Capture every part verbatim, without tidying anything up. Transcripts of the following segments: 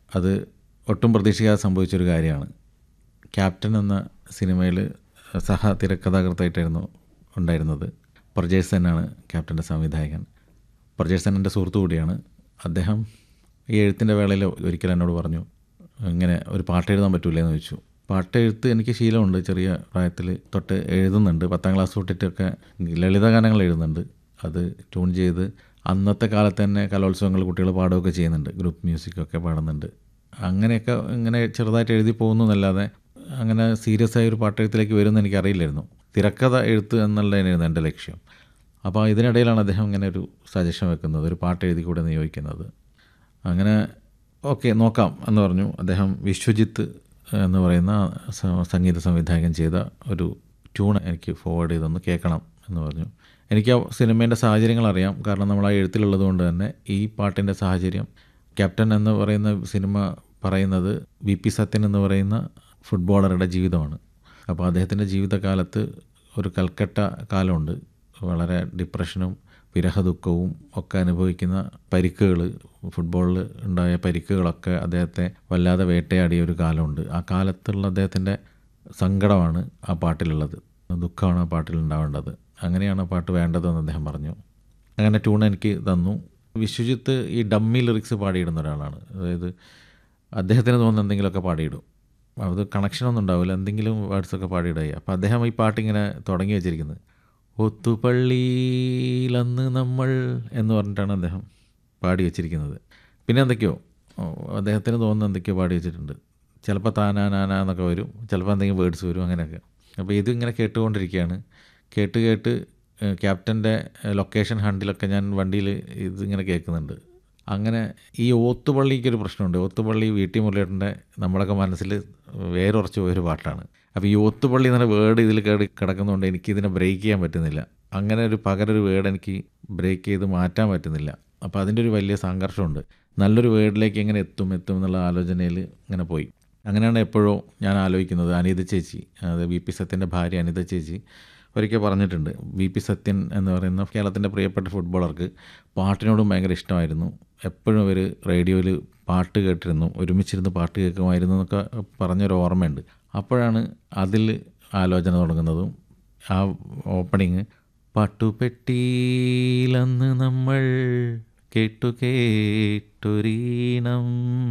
അത് ഒട്ടും പ്രതീക്ഷിക്കാതെ സംഭവിച്ചൊരു കാര്യമാണ്. ക്യാപ്റ്റൻ എന്ന സിനിമയിൽ സഹ തിരക്കഥാകൃത്തായിട്ടായിരുന്നു ഉണ്ടായിരുന്നത്. പ്രജേഷ് സെന്നാണ് ക്യാപ്റ്റൻ്റെ സംവിധായകൻ. പ്രജേഷ് സെൻ എൻ്റെ സുഹൃത്തു കൂടിയാണ്. അദ്ദേഹം ഈ എഴുത്തിൻ്റെ വേളയിൽ ഒരിക്കൽ എന്നോട് പറഞ്ഞു, ഇങ്ങനെ ഒരു പാട്ട് എഴുതാൻ പറ്റൂലേ എന്ന് ചോദിച്ചു. പാട്ട് എഴുത്ത് എനിക്ക് ശീലമുണ്ട്, ചെറിയ പ്രായത്തിൽ തൊട്ട് എഴുതുന്നുണ്ട്. പത്താം ക്ലാസ് തൊട്ടിട്ടൊക്കെ ലളിതഗാനങ്ങൾ എഴുതുന്നുണ്ട്. അത് ട്യൂൺ ചെയ്ത് അന്നത്തെ കാലത്ത് തന്നെ കലോത്സവങ്ങൾ കുട്ടികൾ പാടുകയൊക്കെ ചെയ്യുന്നുണ്ട്, ഗ്രൂപ്പ് മ്യൂസിക്കൊക്കെ പാടുന്നുണ്ട്. അങ്ങനെയൊക്കെ ഇങ്ങനെ ചെറുതായിട്ട് എഴുതി പോകുന്നു എന്നല്ലാതെ അങ്ങനെ സീരിയസ് ആയ ഒരു പാട്ടെഴുത്തിലേക്ക് വരുമെന്ന് എനിക്കറിയില്ലായിരുന്നു. തിരക്കഥ എഴുത്ത് എന്നുള്ളതായിരുന്നു എൻ്റെ ലക്ഷ്യം. അപ്പോൾ ഇതിനിടയിലാണ് അദ്ദേഹം ഇങ്ങനെ ഒരു സജഷൻ വെക്കുന്നത്, ഒരു പാട്ട് എഴുതി കൂടെ നിയോഗിക്കുന്നത്. അങ്ങനെ ഓക്കെ നോക്കാം എന്ന് പറഞ്ഞു. അദ്ദേഹം വിശ്വജിത്ത് എന്ന് പറയുന്ന സംഗീത സംവിധായകൻ ചെയ്ത ഒരു ട്യൂൺ എനിക്ക് ഫോർവേഡ് ചെയ്തൊന്ന് കേൾക്കണം എന്ന് പറഞ്ഞു. എനിക്ക് ആ സിനിമേൻ്റെ സാഹചര്യങ്ങൾ അറിയാം, കാരണം നമ്മൾ ആ എഴുത്തിലുള്ളത് കൊണ്ട് തന്നെ. ഈ പാട്ടിൻ്റെ സാഹചര്യം, ക്യാപ്റ്റൻ എന്ന് പറയുന്ന സിനിമ പറയുന്നത് വി പി സത്യൻ എന്ന് പറയുന്ന ഫുട്ബോളറുടെ ജീവിതമാണ്. അപ്പോൾ അദ്ദേഹത്തിൻ്റെ ജീവിതകാലത്ത് ഒരു കൽക്കട്ട കാലമുണ്ട്. വളരെ ഡിപ്രഷനും വിരഹദുഃഖവും ഒക്കെ അനുഭവിക്കുന്ന പരിക്കുകൾ, ഫുട്ബോളിൽ ഉണ്ടായ പരിക്കുകളൊക്കെ അദ്ദേഹത്തെ വല്ലാതെ വേട്ടയാടിയ ഒരു കാലമുണ്ട്. ആ കാലത്തുള്ള അദ്ദേഹത്തിൻ്റെ സങ്കടമാണ് ആ പാട്ടിലുള്ളത്, ദുഃഖമാണ് ആ പാട്ടിൽ ഉണ്ടാവേണ്ടത്. അങ്ങനെയാണ് ആ പാട്ട് വേണ്ടതെന്ന് അദ്ദേഹം പറഞ്ഞു. അങ്ങനെ ട്യൂൺ എനിക്ക് തന്നു. വിശ്വജിത്ത് ഈ ഡമ്മി ലിറിക്സ് പാടിയിടുന്ന ഒരാളാണ്. അതായത് അദ്ദേഹത്തിന് തോന്നുന്ന എന്തെങ്കിലുമൊക്കെ പാടിയിടും. അത് കണക്ഷനൊന്നും ഉണ്ടാവില്ല, എന്തെങ്കിലും വേർഡ്സൊക്കെ പാടിയിടായി. അപ്പോൾ അദ്ദേഹം ഈ പാട്ടിങ്ങനെ തുടങ്ങി വെച്ചിരിക്കുന്നത്, ഒത്തുപള്ളിയിലന്ന് നമ്മൾ എന്ന് പറഞ്ഞിട്ടാണ് അദ്ദേഹം പാടി വെച്ചിരിക്കുന്നത്. പിന്നെ എന്തൊക്കെയോ അദ്ദേഹത്തിന് തോന്നുന്ന എന്തൊക്കെയോ പാടി വെച്ചിട്ടുണ്ട്. ചിലപ്പോൾ താനാ നാന എന്നൊക്കെ വരും, ചിലപ്പോൾ എന്തെങ്കിലും വേർഡ്സ് വരും, അങ്ങനെയൊക്കെ. അപ്പോൾ ഇതിങ്ങനെ കേട്ടുകൊണ്ടിരിക്കുകയാണ്. കേട്ട് കേട്ട് ക്യാപ്റ്റൻ്റെ ലൊക്കേഷൻ ഹണ്ടിലൊക്കെ ഞാൻ വണ്ടിയിൽ ഇതിങ്ങനെ കേൾക്കുന്നുണ്ട്. അങ്ങനെ ഈ ഓത്തുപള്ളിക്കൊരു പ്രശ്നമുണ്ട്. ഓത്തുപള്ളി വി ടി മുരളിയേട്ടൻ്റെ നമ്മളൊക്കെ മനസ്സിൽ വേരുറച്ചു പോയൊരു പാട്ടാണ്. അപ്പോൾ ഈ ഓത്തുപള്ളി എന്ന വേർഡ് ഇതിൽ കേട് കിടക്കുന്നതുകൊണ്ട് എനിക്കിതിനെ ബ്രേക്ക് ചെയ്യാൻ പറ്റുന്നില്ല. അങ്ങനെ ഒരു പകരൊരു വേർഡ് എനിക്ക് ബ്രേക്ക് ചെയ്ത് മാറ്റാൻ പറ്റുന്നില്ല. അപ്പോൾ അതിൻ്റെ ഒരു വലിയ സംഘർഷമുണ്ട്. നല്ലൊരു വേർഡിലേക്ക് എങ്ങനെ എത്തും എത്തും എന്നുള്ള ആലോചനയിൽ ഇങ്ങനെ പോയി. അങ്ങനെയാണ് എപ്പോഴോ ഞാൻ ആലോചിക്കുന്നത്. അനിത ചേച്ചി, അത് വി പി സത്യൻ്റെ ഭാര്യ അനിത ചേച്ചി ഒരിക്കൽ പറഞ്ഞിട്ടുണ്ട്, വി പി സത്യൻ എന്ന് പറയുന്ന കേരളത്തിൻ്റെ പ്രിയപ്പെട്ട ഫുട്ബോളർക്ക് പാട്ടിനോടും ഭയങ്കര ഇഷ്ടമായിരുന്നു. എപ്പോഴും അവർ റേഡിയോയിൽ പാട്ട് കേട്ടിരുന്നു, ഒരുമിച്ചിരുന്ന് പാട്ട് കേൾക്കുമായിരുന്നു എന്നൊക്കെ പറഞ്ഞൊരു ഓർമ്മയുണ്ട്. അപ്പോഴാണ് അതിൽ ആലോചന തുടങ്ങുന്നതും. ആ ഓപ്പണിങ്, പാട്ടുപെട്ടിയിലന്ന് നമ്മൾ കേട്ടു കേട്ടൊരീണം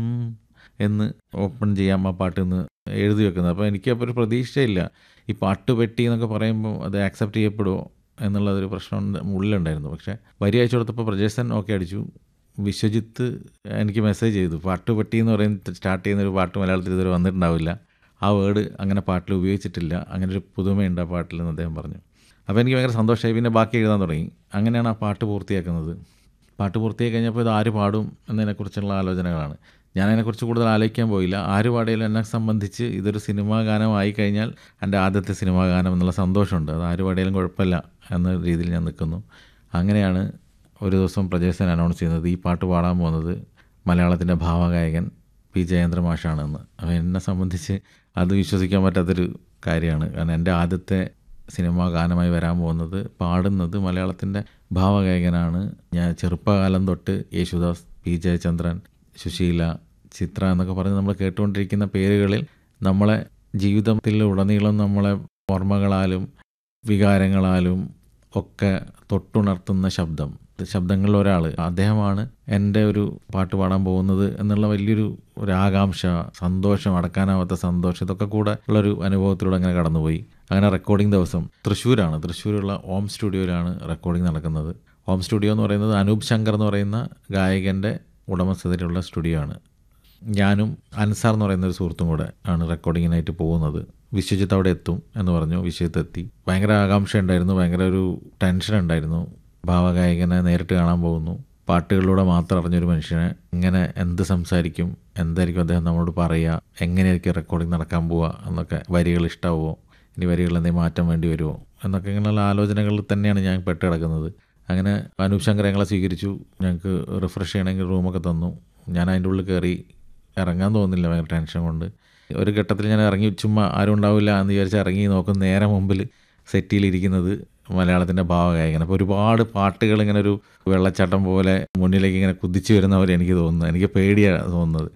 എന്ന് ഓപ്പൺ ചെയ്യാം ആ പാട്ട് എന്ന് എഴുതി വെക്കുന്നത്. അപ്പോൾ എനിക്കപ്പോൾ ഒരു പ്രതീക്ഷയില്ല. ഈ പാട്ടുപെട്ടി എന്നൊക്കെ പറയുമ്പോൾ അത് ആക്സെപ്റ്റ് ചെയ്യപ്പെടുമോ എന്നുള്ളതൊരു പ്രശ്നം ഉള്ളിലുണ്ടായിരുന്നു. പക്ഷേ വരി അയച്ചു കൊടുത്തപ്പോൾ പ്രജേസൻ ഓക്കെ അടിച്ചു. വിശ്വജിത്ത് എനിക്ക് മെസ്സേജ് ചെയ്തു, പാട്ടുപെട്ടി എന്ന് പറയുന്ന സ്റ്റാർട്ട് ചെയ്യുന്നൊരു പാട്ട് മലയാളത്തിൽ ഇതുവരെ വന്നിട്ടുണ്ടാവില്ല, ആ വേർഡ് അങ്ങനെ പാട്ടിൽ ഉപയോഗിച്ചിട്ടില്ല, അങ്ങനെ ഒരു പുതുമയുണ്ട് ആ പാട്ടിൽ എന്ന് അദ്ദേഹം പറഞ്ഞു. അപ്പോൾ എനിക്ക് ഭയങ്കര സന്തോഷമായി. പിന്നെ ബാക്കി എഴുതാൻ തുടങ്ങി. അങ്ങനെയാണ് ആ പാട്ട് പൂർത്തിയാക്കുന്നത്. പാട്ട് പൂർത്തിയാക്കി കഴിഞ്ഞപ്പോൾ ഇത് ആര് പാടും എന്നതിനെക്കുറിച്ചുള്ള ആലോചനകളാണ്. ഞാനതിനെക്കുറിച്ച് കൂടുതൽ ആലോചിക്കാൻ പോയില്ല. ആര് പാടിയാലും എന്നെ സംബന്ധിച്ച് ഇതൊരു സിനിമാ ഗാനമായി കഴിഞ്ഞാൽ എൻ്റെ ആദ്യത്തെ സിനിമാ ഗാനം എന്നുള്ള സന്തോഷമുണ്ട്. അത് ആര് പാടിയാലും കുഴപ്പമില്ല എന്ന രീതിയിൽ ഞാൻ നിൽക്കുന്നു. അങ്ങനെയാണ് ഒരു ദിവസം പ്രജേസൻ അനൗൺസ് ചെയ്യുന്നത്, ഈ പാട്ട് പാടാൻ പോകുന്നത് മലയാളത്തിൻ്റെ ഭാവഗായകൻ പി ജയേന്ദ്ര മാഷാണെന്ന്. അപ്പോൾ എന്നെ സംബന്ധിച്ച് അത് വിശ്വസിക്കാൻ പറ്റാത്തൊരു കാര്യമാണ്. കാരണം എൻ്റെ ആദ്യത്തെ സിനിമാ ഗാനമായി വരാൻ പോകുന്നത്, പാടുന്നത് മലയാളത്തിൻ്റെ ഭാവഗായകനാണ്. ഞാൻ ചെറുപ്പകാലം തൊട്ട് യേശുദാസ്, പി ജയചന്ദ്രൻ, സുശീല, ചിത്ര എന്നൊക്കെ പറഞ്ഞ് നമ്മൾ കേട്ടുകൊണ്ടിരിക്കുന്ന പേരുകളിൽ നമ്മളെ ജീവിതത്തിൽ ഉടനീളം നമ്മളെ ഓർമ്മകളാലും വികാരങ്ങളാലും ഒക്കെ തൊട്ടുണർത്തുന്ന ശബ്ദം, ശബ്ദങ്ങളിൽ ഒരാൾ അദ്ദേഹമാണ് എൻ്റെ ഒരു പാട്ട് പാടാൻ പോകുന്നത് എന്നുള്ള വലിയൊരു ഒരു ആകാംക്ഷ, സന്തോഷം, അടക്കാനാവാത്ത സന്തോഷം, ഇതൊക്കെ കൂടെ ഉള്ളൊരു അനുഭവത്തിലൂടെ അങ്ങനെ കടന്നുപോയി. അങ്ങനെ റെക്കോർഡിംഗ് ദിവസം തൃശ്ശൂരാണ്, തൃശ്ശൂരുള്ള ഓം സ്റ്റുഡിയോയിലാണ് റെക്കോർഡിംഗ് നടക്കുന്നത്. ഓം സ്റ്റുഡിയോ എന്ന് പറയുന്നത് അനൂപ് ശങ്കർ എന്ന് പറയുന്ന ഗായകൻ്റെ ഉടമസ്ഥതയിലുള്ള സ്റ്റുഡിയോ ആണ്. ഞാനും അൻസാർ എന്ന് പറയുന്ന ഒരു സുഹൃത്തും കൂടെ ആണ് റെക്കോർഡിങ്ങിനായിട്ട് പോകുന്നത്. വിശ്വജിത്ത് അവിടെ എത്തും എന്ന് പറഞ്ഞു. വിശ്വജിത്ത് എത്തി. ഭയങ്കര ആകാംക്ഷ ഉണ്ടായിരുന്നു, ഭയങ്കര ഒരു ടെൻഷൻ ഉണ്ടായിരുന്നു. ഭാവഗായകനെ നേരിട്ട് കാണാൻ പോകുന്നു. പാട്ടുകളിലൂടെ മാത്രം അറിഞ്ഞൊരു മനുഷ്യനെ ഇങ്ങനെ എന്ത് സംസാരിക്കും, എന്തായിരിക്കും അദ്ദേഹം നമ്മളോട് പറയുക, എങ്ങനെയായിരിക്കും റെക്കോർഡിങ് നടക്കാൻ പോവുക എന്നൊക്കെ, വരികൾ ഇഷ്ടാവുമോ, ഇനി വരികളിൽ എന്തെങ്കിലും മാറ്റം വേണ്ടി വരുമോ എന്നൊക്കെ ഇങ്ങനെയുള്ള ആലോചനകളിൽ തന്നെയാണ് ഞാൻ പെട്ട് കിടക്കുന്നത്. അങ്ങനെ അനൂപ് ശങ്കർ ഞങ്ങളെ സ്വീകരിച്ചു. ഞങ്ങൾക്ക് റിഫ്രഷ് ചെയ്യണമെങ്കിൽ റൂമൊക്കെ തന്നു. ഞാൻ അതിൻ്റെ ഉള്ളിൽ കയറി ഇറങ്ങാൻ തോന്നുന്നില്ല, ഭയങ്കര ടെൻഷൻ കൊണ്ട്. ഒരു ഘട്ടത്തിൽ ഞാൻ ഇറങ്ങി, ചുമ്മാ ആരും ഉണ്ടാവില്ല എന്ന് വിചാരിച്ച് ഇറങ്ങി നോക്കും, നേരെ മുമ്പിൽ സെറ്റിയിലിരിക്കുന്നത് മലയാളത്തിൻ്റെ ഭാവഗായകൻ. അപ്പോൾ ഒരുപാട് പാട്ടുകൾ ഇങ്ങനെ ഒരു വെള്ളച്ചാട്ടം പോലെ മുന്നിലേക്ക് ഇങ്ങനെ കുതിച്ചു വരുന്ന പോലെ എനിക്ക് തോന്നുന്നത്. എനിക്ക് പേടിയാണ് തോന്നുന്നത്.